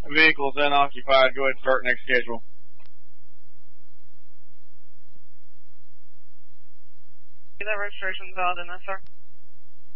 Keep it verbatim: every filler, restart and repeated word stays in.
Vehicle's unoccupied. Go ahead and start next schedule. That registration's valid in this, sir.